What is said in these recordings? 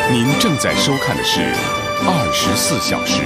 您正在收看的是24小时。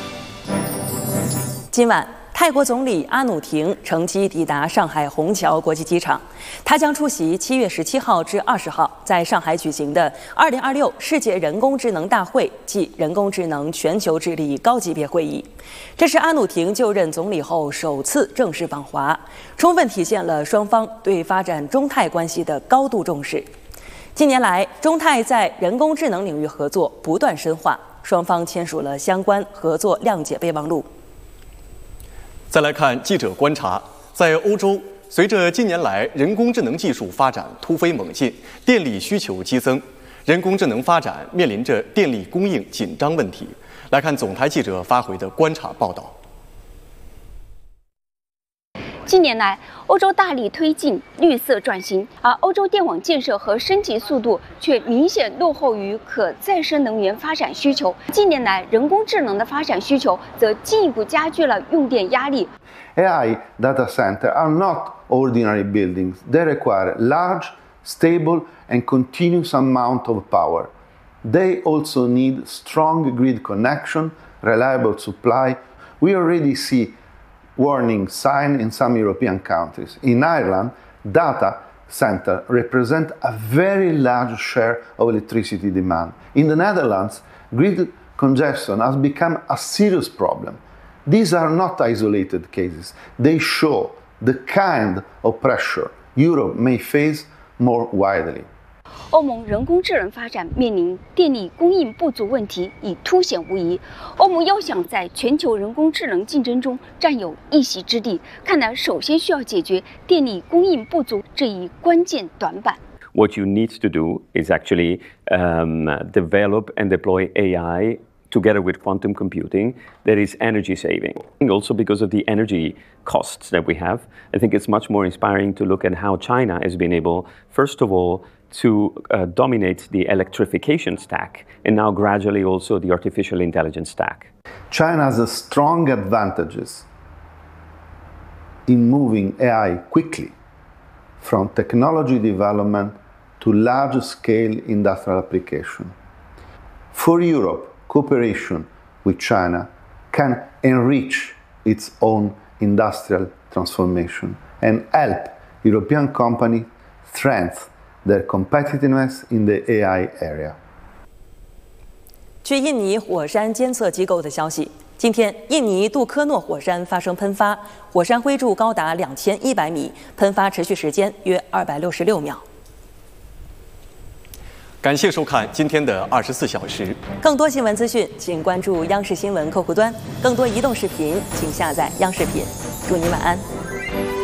今晚，泰国总理阿努廷乘机抵达上海虹桥国际机场，他将出席7月17号至20号在上海举行的2026世界人工智能大会暨人工智能全球治理高级别会议。这是阿努廷就任总理后首次正式访华，充分体现了双方对发展中泰关系的高度重视。近年来，中泰在人工智能领域合作不断深化，双方签署了相关合作谅解备忘录。 再来看记者观察，在欧洲，随着近年来人工智能技术发展突飞猛进，电力需求激增，人工智能发展面临着电力供应紧张问题。来看总台记者发回的观察报道。 近年来，欧洲大力推进绿色转型，而欧洲电网建设和升级速度却明显落后于可再生能源发展需求。近年来，人工智能的发展需求则进一步加剧了用电压力。 AI data centers are not ordinary buildings. They require large, stable, and continuous amount of power. They also need strong grid connection, reliable supply. We already see warning sign in some European countries. In Ireland, data centers represent a very large share of electricity demand. In the Netherlands, grid congestion has become a serious problem. These are not isolated cases. They show the kind of pressure Europe may face more widely. 欧盟人工智能发展面临电力供应不足问题已凸显无疑。欧盟要想在全球人工智能竞争中占有一席之地，看来首先需要解决电力供应不足这一关键短板。 What you need to do is actually develop and deploy AI together with quantum computing that is energy saving. Also because of the energy costs that we have, I think it's much more inspiring to look at how China has been able, first of all, to dominate the electrification stack, and now gradually also the artificial intelligence stack. China has strong advantages in moving AI quickly from technology development to large-scale industrial application. For Europe, cooperation with China can enrich its own industrial transformation and help European companies strengthen their competitiveness in the AI area. 据印尼火山监测机构的消息，今天印尼杜科诺火山发生喷发，火山灰柱高达2100米，喷发持续时间约266秒。 感谢收看今天的24小时。 更多新闻资讯，请关注央视新闻客户端；更多移动视频，请下载央视品。祝您晚安。